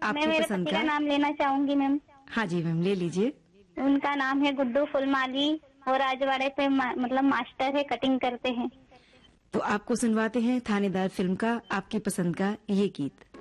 मैं आपकी मेरे पसंद पति का का। नाम लेना चाहूंगी मैम। हाँ जी मैम, ले लीजिए। उनका नाम है गुड्डू फुलमाली और राजवाड़े पे मतलब मास्टर है, कटिंग करते हैं। तो आपको सुनवाते हैं थानेदार फिल्म का आपकी पसंद का ये गीत।